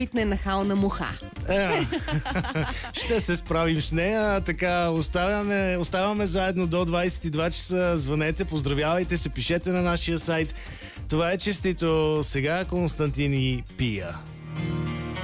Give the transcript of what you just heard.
Питне нахална муха. Ще се справим с нея. Така, оставаме заедно до 22 часа. Звънете, поздравявайте се, пишете на нашия сайт. Това е честито. Сега Константин и Пия.